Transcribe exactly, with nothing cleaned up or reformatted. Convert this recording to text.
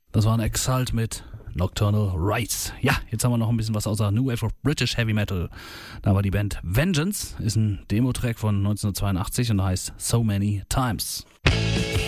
Das war ein Exalt mit Nocturnal Rites. Ja, jetzt haben wir noch ein bisschen was außer New Wave of British Heavy Metal. Da war die Band Vengeance, ist ein Demo-Track von neunzehnhundertzweiundachtzig und heißt So Many Times.